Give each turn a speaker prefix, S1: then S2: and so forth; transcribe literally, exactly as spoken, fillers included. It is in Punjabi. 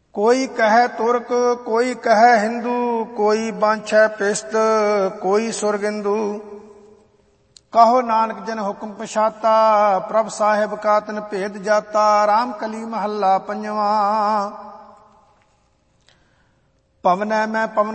S1: ਕੋਈ ਕਹੈ ਤੁਰਕ ਕੋਈ ਕਹੈ ਹਿੰਦੂ, ਕੋਈ ਬਾਂਛੈ ਪਿਸਤ ਕੋਈ ਸੁਰਗਿੰਦੂ। ਕਹੋ ਨਾਨਕ ਜਨ ਹੁਕਮ ਪਛਾਤਾ, ਪ੍ਰਭ ਸਾਹਿਬ ਕਾ ਤਨ ਭੇਦ ਜਾਤਾ। ਰਾਮ ਕਲੀ ਮਹੱਲਾ ਪੰਜਵਾਂ। ਪਵਨੈ ਮੈਂ ਪਵਨ